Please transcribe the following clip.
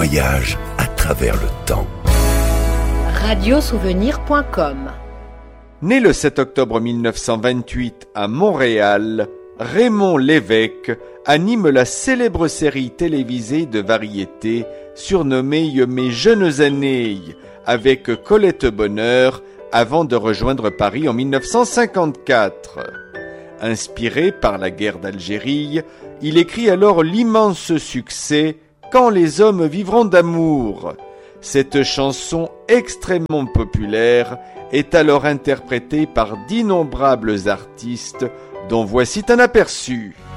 voyage à travers le temps. Radiosouvenir.com. Né le 7 octobre 1928 à Montréal, Raymond Lévesque anime la célèbre série télévisée de variété surnommée Mes jeunes années avec Colette Bonheur avant de rejoindre Paris en 1954. Inspiré par la guerre d'Algérie, il écrit alors l'immense succès « Quand les hommes vivront d'amour ». Cette chanson extrêmement populaire est alors interprétée par d'innombrables artistes dont voici un aperçu.